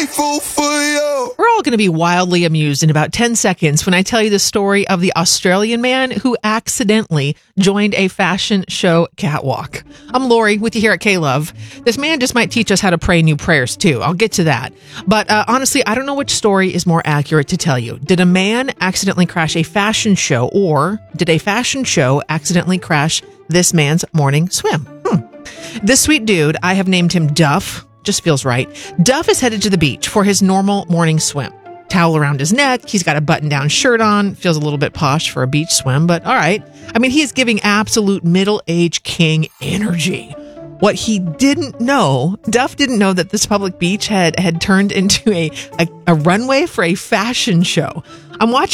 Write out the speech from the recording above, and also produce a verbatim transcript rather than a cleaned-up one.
grateful for you. We're all going to be wildly amused in about ten seconds when I tell you the story of the Australian man who accidentally joined a fashion show catwalk. I'm Lori with you here at K-Love. This man just might teach us how to pray new prayers too. I'll get to that. But uh, honestly, I don't know which story is more accurate to tell you. Did a man accidentally crash a fashion show, or did a fashion show accidentally crash this man's morning swim? Hmm. This sweet dude, I have named him Duff. Just feels right. Duff is headed to the beach for his normal morning swim. Towel around his neck. He's got a button-down shirt on. Feels a little bit posh for a beach swim, but all right. I mean, he is giving absolute middle-aged king energy. What he didn't know, Duff didn't know that this public beach had, had turned into a, a, a runway for a fashion show. I'm watching